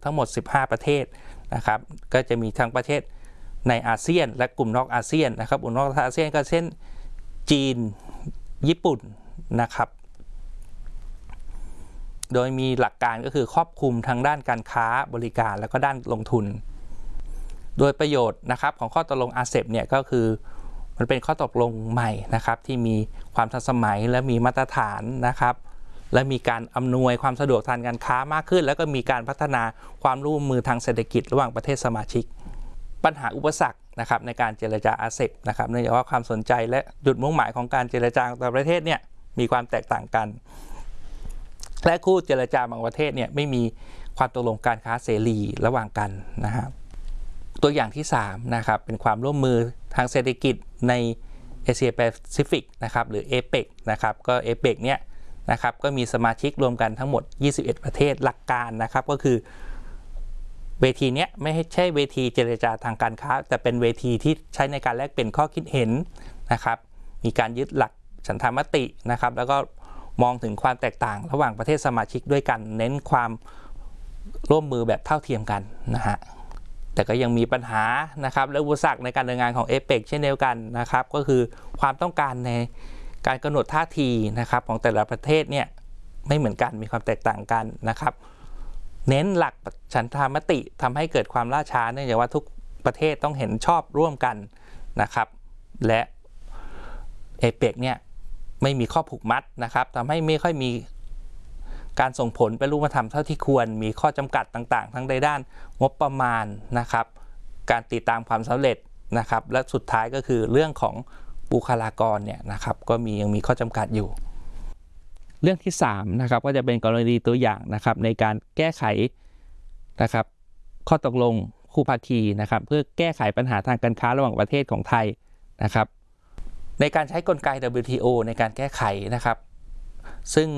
ทั้งหมด15ประเทศนะครับก็จะมีทั้งประเทศในอาเซียนและกลุ่มนอกอาเซียนนะครับกลุ่มนอกอาเซียนก็เช่นจีนญี่ปุ่นนะครับโดยมีหลักการก็คือครอบคลุมทั้งด้านการค้าบริการแล้วก็ด้านลงทุนโดยประโยชน์นะครับของข้อตกลงอาเซปเนี่ยก็คือมันเป็นข้อตกลงใหม่นะครับที่มีความทันสมัยและมีมาตรฐานนะครับและมีการอำนวยความสะดวกทางการค้ามากขึ้นแล้วก็มีการพัฒนาความร่วมมือทางเศรษฐกิจระหว่างประเทศสมาชิกปัญหาอุปสรรคนะครับในการเจรจาอาเซปนะครับเนื่องจากว่าความสนใจและจุดมุ่งหมายของการเจรจาต่างประเทศเนี่ยมีความแตกต่างกันและคู่เจรจาบางประเทศเนี่ยไม่มีความตกลงการค้าเสรีระหว่างกันนะครับตัวอย่างที่3นะครับเป็นความร่วมมือทางเศรษฐกิจในเอเชียแปซิฟิกนะครับหรือเอเปกนะครับก็เอเปกเนี่ยนะครับก็มีสมาชิกรวมกันทั้งหมด21ประเทศหลักการนะครับก็คือเวทีนี้ไม่ใช่เวทีเจรจาทางการค้าแต่เป็นเวทีที่ใช้ในการแลกเปลี่ยนข้อคิดเห็นนะครับมีการยึดหลักฉันทามตินะครับแล้วก็มองถึงความแตกต่างระหว่างประเทศสมาชิกด้วยกันเน้นความร่วมมือแบบเท่าเทียมกันนะฮะแต่ก็ยังมีปัญหานะครับและอุปสรรคในการดำเนินงานของเอเปกเช่นเดียวกันนะครับก็คือความต้องการในการกำหนดท่าทีนะครับของแต่ละประเทศเนี่ยไม่เหมือนกันมีความแตกต่างกันนะครับเน้นหลักฉันทามติทำให้เกิดความล่าช้าเนื่องจากว่าทุกประเทศต้องเห็นชอบร่วมกันนะครับและเอเปกเนี่ยไม่มีข้อผูกมัดนะครับทำให้ไม่ค่อยมีการส่งผลเป็นรูปธรรมเท่าที่ควรมีข้อจำกัดต่างๆทั้งในด้านงบประมาณนะครับการติดตามความสำเร็จนะครับและสุดท้ายก็คือเรื่องของบุคลากรเนี่ยนะครับก็ยังมีข้อจำกัดอยู่เรื่องที่3นะครับก็จะเป็นกรณีตัวอย่างนะครับในการแก้ไขนะครับข้อตกลงคู่ภาคีนะครับเพื่อแก้ไขปัญหาทางการค้าระหว่างประเทศของไทยนะครับในการใช้กลไก WTO ในการแก้ไขนะครับซึ่ง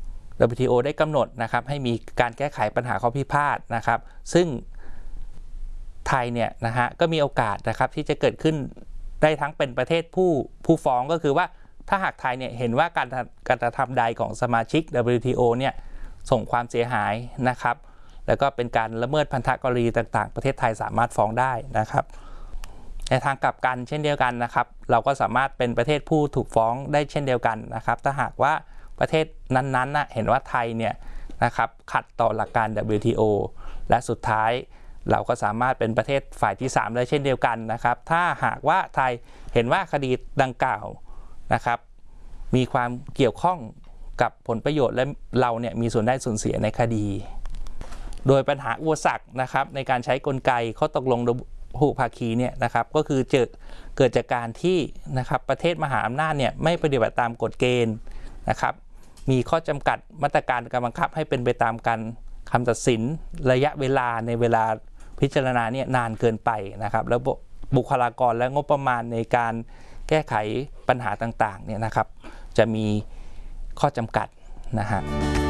WTO ได้กำหนดนะครับให้มีการแก้ไขปัญหาข้อพิพาทนะครับซึ่งไทยเนี่ยนะฮะก็มีโอกาสนะครับที่จะเกิดขึ้นได้ทั้งเป็นประเทศผู้ฟ้องก็คือว่าถ้าหากไทยเนี่ยเห็นว่าการกระทำใดของสมาชิก WTO เนี่ยส่งความเสียหายนะครับแล้วก็เป็นการละเมิดพันธกรณีต่างๆประเทศไทยสามารถฟ้องได้นะครับในทางกลับกันเช่นเดียวกันนะครับเราก็สามารถเป็นประเทศผู้ถูกฟ้องได้เช่นเดียวกันนะครับถ้าหากว่าประเทศนั้นๆเห็นว่าไทยเนี่ยนะครับขัดต่อหลักการ WTO และสุดท้ายเราก็สามารถเป็นประเทศฝ่ายที่3ได้เช่นเดียวกันนะครับถ้าหากว่าไทยเห็นว่าคดีดังกล่าวนะครับมีความเกี่ยวข้องกับผลประโยชน์และเราเนี่ยมีส่วนได้ส่วนเสียในคดีโดยปัญหาอุปสรรคนะครับในการใช้กลไกข้อตกลงคู่ภาคีเนี่ยนะครับก็คือเกิดจากการที่นะครับประเทศมหาอำนาจเนี่ยไม่ปฏิบัติตามกฎเกณฑ์นะครับมีข้อจำกัดมาตรการการบังคับให้เป็นไปตามการคำตัดสินระยะเวลาในเวลาพิจารณาเนี่ยนานเกินไปนะครับแล้วบุคลากรและงบประมาณในการแก้ไขปัญหาต่างๆเนี่ยนะครับจะมีข้อจำกัดนะฮะ